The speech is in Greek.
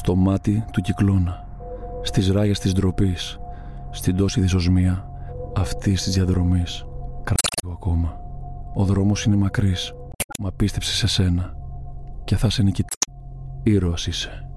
Στο μάτι του κυκλώνα, στις ράγες της ντροπής, στην τόση δυσοσμία αυτής της διαδρομής. Κρατάω ακόμα. Ο δρόμος είναι μακρύς, μα πίστεψε σε σένα και θα σε νικητή. Ήρωας είσαι.